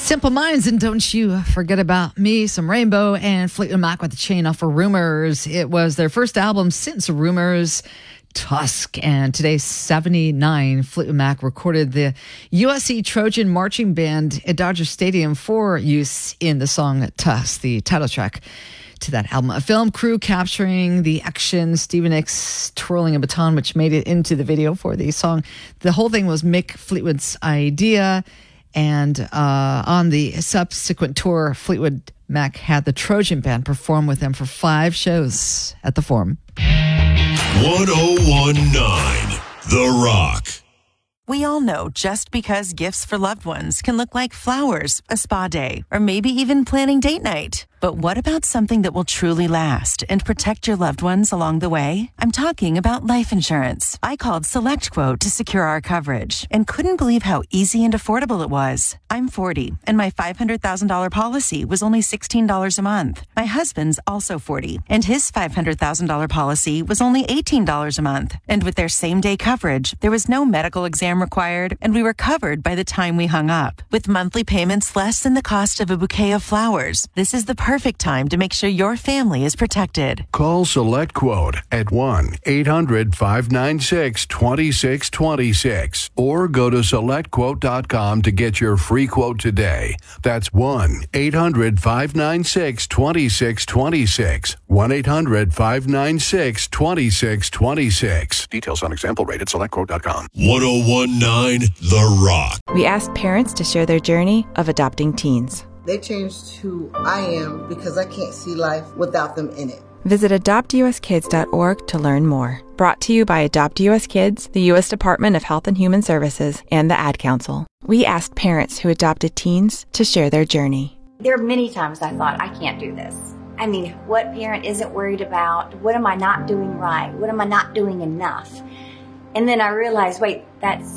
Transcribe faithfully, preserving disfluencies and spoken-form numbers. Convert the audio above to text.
Simple Minds and Don't You Forget About Me, some Rainbow, and Fleetwood Mac with the Chain Off for Rumors. It was their first album since Rumors, Tusk, and today's seventy-nine. Fleetwood Mac recorded the U S C Trojan Marching Band at Dodger Stadium for use in the song Tusk, the title track to that album. A film crew capturing the action, Stevie Nicks twirling a baton, which made it into the video for the song. The whole thing was Mick Fleetwood's idea. And uh, on the subsequent tour, Fleetwood Mac had the Trojan Band perform with them for five shows at the Forum. one oh one point nine The Rock. We all know just because gifts for loved ones can look like flowers, a spa day, or maybe even planning date night. But what about something that will truly last and protect your loved ones along the way? I'm talking about life insurance. I called SelectQuote to secure our coverage and couldn't believe how easy and affordable it was. I'm forty, and my five hundred thousand dollars policy was only sixteen dollars a month. My husband's also forty, and his five hundred thousand dollars policy was only eighteen dollars a month. And with their same-day coverage, there was no medical exam required, and we were covered by the time we hung up. With monthly payments less than the cost of a bouquet of flowers, this is the perfect time to make sure your family is protected. Call SelectQuote at one eight hundred five nine six two six two six or go to select quote dot com to get your free quote today. That's one eight hundred five nine six two six two six. one eight hundred five nine six two six two six. Details on example rate at select quote dot com. one oh one point nine The Rock. We asked parents to share their journey of adopting teens. They changed who I am because I can't see life without them in it. Visit adopt u s kids dot org to learn more. Brought to you by Adopt U S Kids, the U S Department of Health and Human Services, and the Ad Council. We asked parents who adopted teens to share their journey. There are many times I thought, I can't do this. I mean, what parent isn't worried about? What am I not doing right? What am I not doing enough? And then I realized, wait, that's